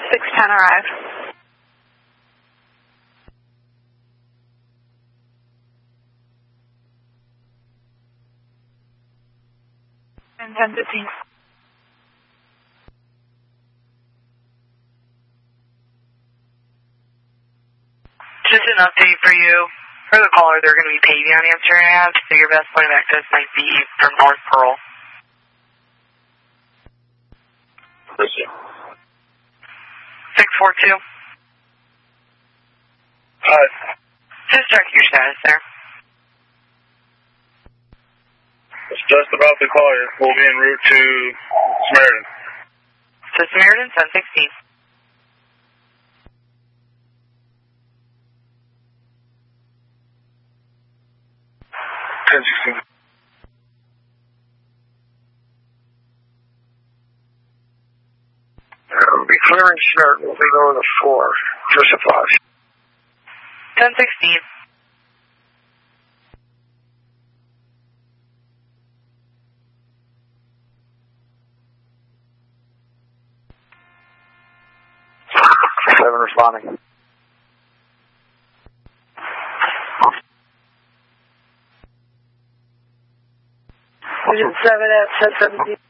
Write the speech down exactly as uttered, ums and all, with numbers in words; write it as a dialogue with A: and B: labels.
A: six ten arrived. And ten fifteen.
B: Just an update for you. For the caller, they're going to be paving on Amsterdam Ave, so your best point of access might be from North Pearl. six four two.
C: Hi.
B: Just check your status there.
C: It's just about to call you. We'll be en route to Samaritan.
B: To Samaritan, ten sixteen.
C: ten sixteen.
D: We'll be clearing Samaritan. We'll be going to four. Just a five.
B: ten sixteen.
D: Seven responding. Agent seven at ten seventeen.